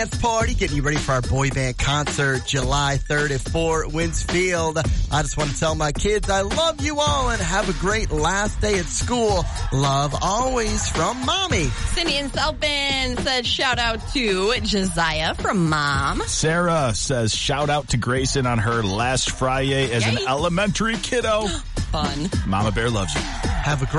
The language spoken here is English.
Party, getting you ready for our boy band concert July 3rd at Fort Winsfield. I just want to tell my kids I love you all and have a great last day at school. Love always from Mommy. Cindy in South Bend says shout out to Josiah from Mom. Sarah says shout out to Grayson on her last Friday as an elementary kiddo. Fun. Mama Bear loves you. Have a great